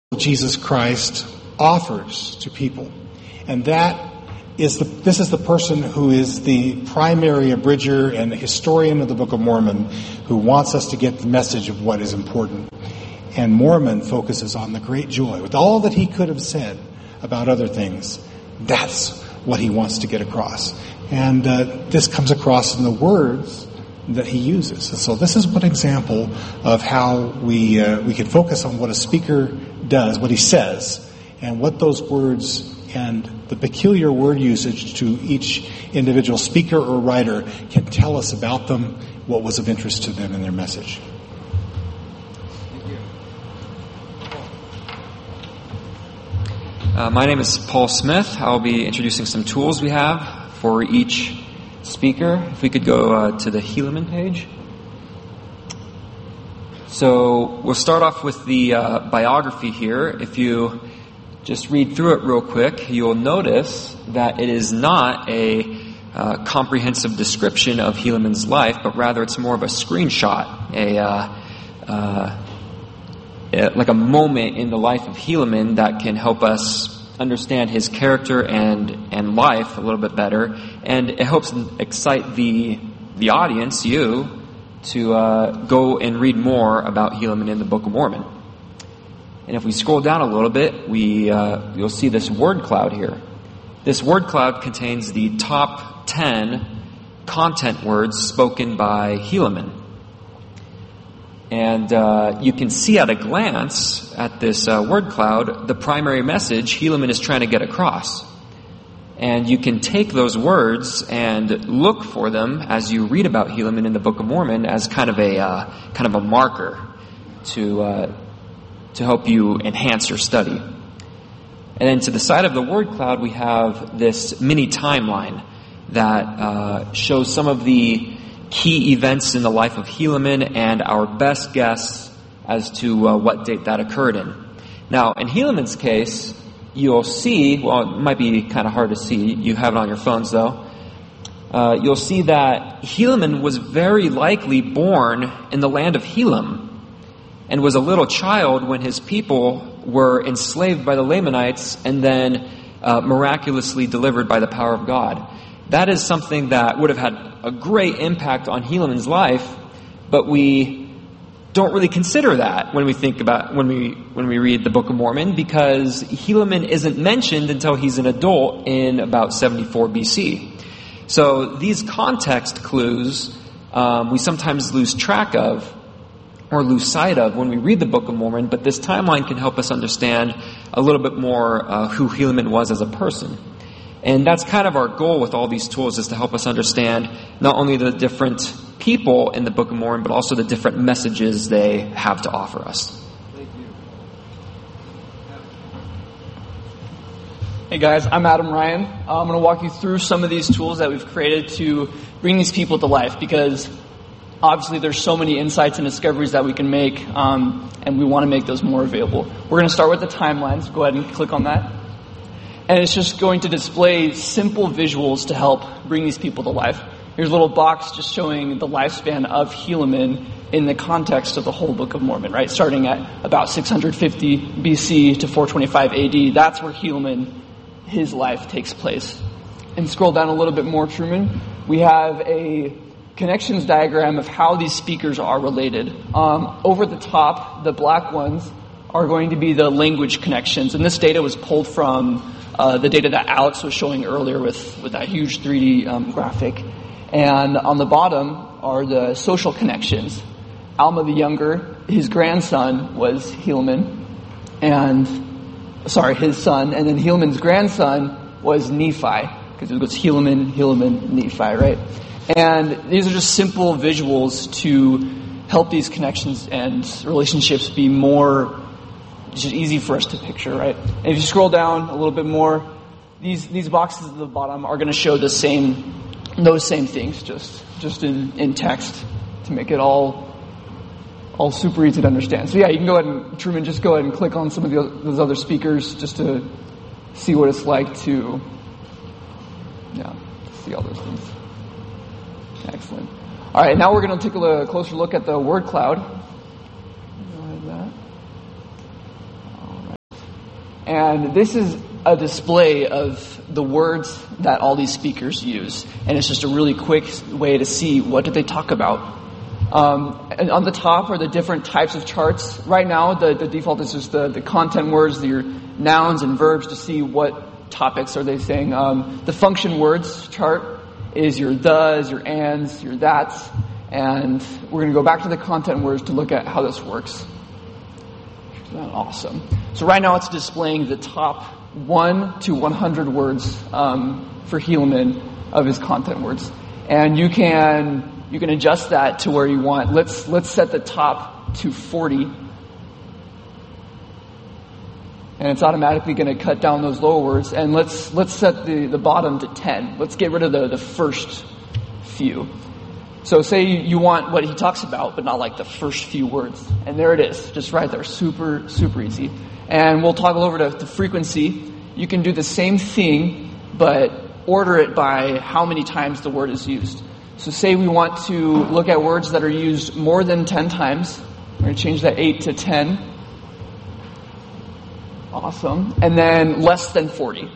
Jesus Christ offers to people. And this is the person who is the primary abridger and historian of the Book of Mormon, who wants us to get the message of what is important. And Mormon focuses on the great joy. With all that he could have said about other things, that's what he wants to get across. And this comes across in the words that he uses. And so this is one example of how we can focus on what a speaker does, what he says, and what those words and the peculiar word usage to each individual speaker or writer can tell us about them, what was of interest to them in their message. My name is Paul Smith. I'll be introducing some tools we have for each speaker. If we could go to the Helaman page. So we'll start off with the biography here. If you just read through it real quick, you'll notice that it is not a comprehensive description of Helaman's life, but rather it's more of a screenshot, like a moment in the life of Helaman that can help us understand his character and life a little bit better, and it helps excite the audience, you, to go and read more about Helaman in the Book of Mormon. And if we scroll down a little bit, you'll see this word cloud here. This word cloud contains the top 10 content words spoken by Helaman. And you can see at a glance at this word cloud the primary message Helaman is trying to get across. And you can take those words and look for them as you read about Helaman in the Book of Mormon as kind of a marker to help you enhance your study. And then to the side of the word cloud, we have this mini timeline that shows some of the key events in the life of Helaman and our best guess as to what date that occurred in. Now, in Helaman's case, you'll see, well, it might be kind of hard to see. You have it on your phones, though. You'll see that Helaman was very likely born in the land of Helam and was a little child when his people were enslaved by the Lamanites and then miraculously delivered by the power of God. That is something that would have had a great impact on Helaman's life, but we don't really consider that when we think about when we read the Book of Mormon, because Helaman isn't mentioned until he's an adult in about 74 BC. So these context clues we sometimes lose track of or lose sight of when we read the Book of Mormon, but this timeline can help us understand a little bit more who Helaman was as a person. And that's kind of our goal with all these tools, is to help us understand not only the different people in the Book of Mormon, but also the different messages they have to offer us. Thank you. Hey guys, I'm Adam Ryan. I'm going to walk you through some of these tools that we've created to bring these people to life, because obviously there's so many insights and discoveries that we can make, and we want to make those more available. We're going to start with the timelines. Go ahead and click on that. And it's just going to display simple visuals to help bring these people to life. Here's a little box just showing the lifespan of Helaman in the context of the whole Book of Mormon, right? Starting at about 650 BC to 425 AD. That's where Helaman, his life takes place. And scroll down a little bit more, Truman. We have a connections diagram of how these speakers are related. Over the top, the black ones are going to be the language connections. And this data was pulled from the data that Alex was showing earlier with that huge 3D graphic. And on the bottom are the social connections. Alma the Younger, his grandson was Helaman, his son, and then Helaman's grandson was Nephi, because it goes Helaman, Nephi, right? And these are just simple visuals to help these connections and relationships be more just easy for us to picture, right? And if you scroll down a little bit more, these boxes at the bottom are going to show those same things, just in text, to make it all super easy to understand. So yeah, you can go ahead and, Truman, just go ahead and click on some of those other speakers just to see what it's like to see all those things. Excellent. All right, now we're going to take a closer look at the word cloud. And this is a display of the words that all these speakers use. And it's just a really quick way to see what did they talk about. And on the top are the different types of charts. Right now, the default is just the content words, your nouns and verbs to see what topics are they saying. The function words chart is your thes, your ands, your that's. And we're going to go back to the content words to look at how this works. Awesome. So right now it's displaying the top 1 to 100 words for Helaman of his content words. And you can adjust that to where you want. Let's set the top to 40. And it's automatically going to cut down those lower words. And let's set the bottom to 10. Let's get rid of the first few. So say you want what he talks about, but not like the first few words. And there it is, just right there. Super, super easy. And we'll toggle over to frequency. You can do the same thing, but order it by how many times the word is used. So say we want to look at words that are used more than 10 times. We're going to change that 8 to 10. Awesome. And then less than 40.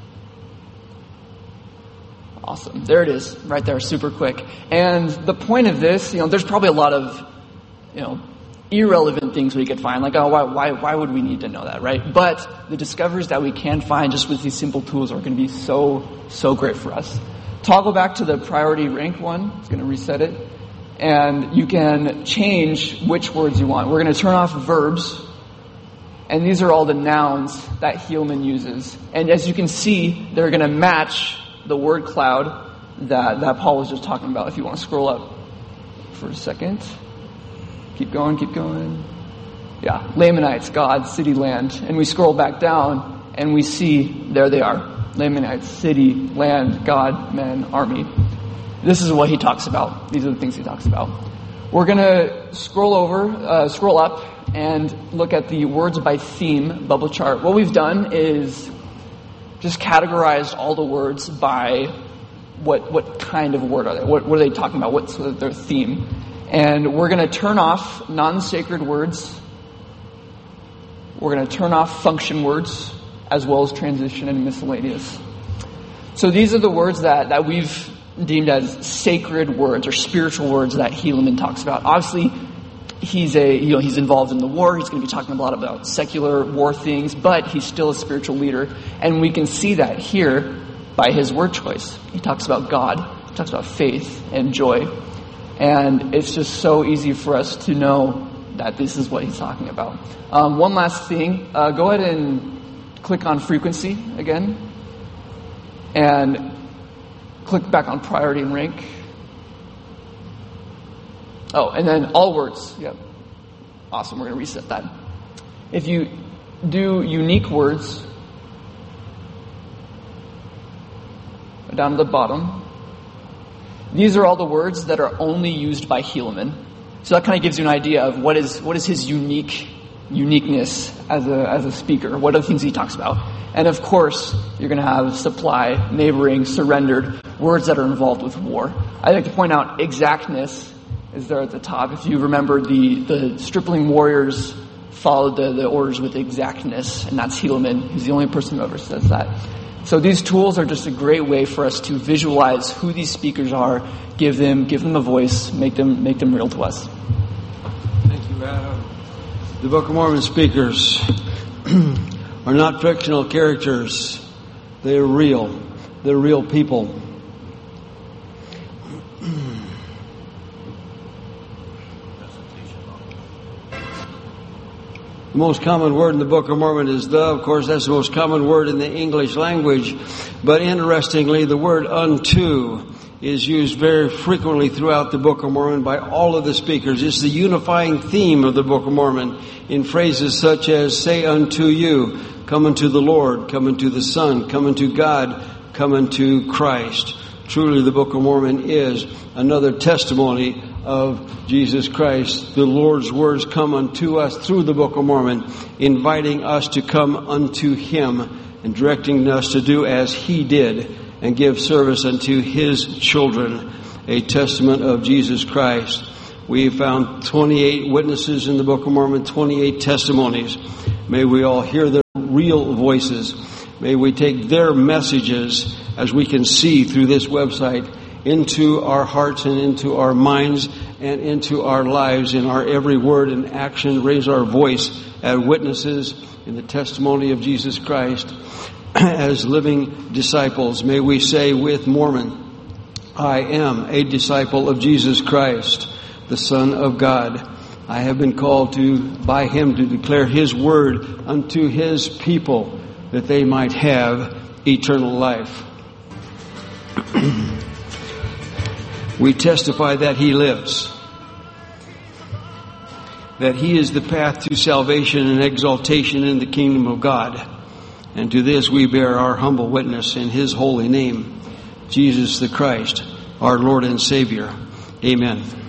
Awesome. There it is, right there, super quick. And the point of this, there's probably a lot of, irrelevant things we could find, like, oh, why would we need to know that, right? But the discoveries that we can find just with these simple tools are going to be so great for us. Toggle back to the priority rank one. It's going to reset it. And you can change which words you want. We're going to turn off verbs. And these are all the nouns that Helaman uses. And as you can see, they're going to match the word cloud that Paul was just talking about. If you want to scroll up for a second. Keep going. Yeah, Lamanites, God, city, land. And we scroll back down and we see, there they are. Lamanites, city, land, God, men, army. This is what he talks about. These are the things he talks about. We're going to scroll up and look at the words by theme bubble chart. What we've done is just categorized all the words by what kind of word are they? What are they talking about? What's their theme? And we're going to turn off non-sacred words. We're going to turn off function words, as well as transition and miscellaneous. So these are the words that we've deemed as sacred words or spiritual words that Helaman talks about. Obviously, he's involved in the war. He's going to be talking a lot about secular war things, but he's still a spiritual leader. And we can see that here by his word choice. He talks about God. He talks about faith and joy. And it's just so easy for us to know that this is what he's talking about. One last thing. Go ahead and click on frequency again. And click back on priority and rank. Oh, and then all words. Yep. Awesome. We're going to reset that. If you do unique words, down to the bottom, these are all the words that are only used by Helaman. So that kind of gives you an idea of what is his uniqueness as a speaker. What are the things he talks about? And of course, you're going to have supply, neighboring, surrendered, words that are involved with war. I'd like to point out exactness is there at the top. If you remember, the stripling warriors followed the orders with exactness, and that's Helaman. He's the only person who ever says that. So these tools are just a great way for us to visualize who these speakers are, give them a voice, make them real to us. Thank you, Adam. The Book of Mormon speakers are not fictional characters. They're real. They're real people. The most common word in the Book of Mormon is the. Of course, that's the most common word in the English language. But interestingly, the word unto is used very frequently throughout the Book of Mormon by all of the speakers. It's the unifying theme of the Book of Mormon in phrases such as, say unto you, come unto the Lord, come unto the Son, come unto God, come unto Christ. Truly, the Book of Mormon is another testimony of Jesus Christ. The Lord's words come unto us through the Book of Mormon, inviting us to come unto Him and directing us to do as He did and give service unto His children, a testament of Jesus Christ. We found 28 witnesses in the Book of Mormon, 28 testimonies. May we all hear their real voices. May we take their messages, as we can see through this website, into our hearts and into our minds and into our lives in our every word and action. Raise our voice as witnesses in the testimony of Jesus Christ as living disciples. May we say with Mormon, I am a disciple of Jesus Christ, the Son of God. I have been called by Him to declare His word unto His people, that they might have eternal life. We testify that He lives, that He is the path to salvation and exaltation in the kingdom of God. And to this we bear our humble witness in His holy name, Jesus the Christ, our Lord and Savior. Amen.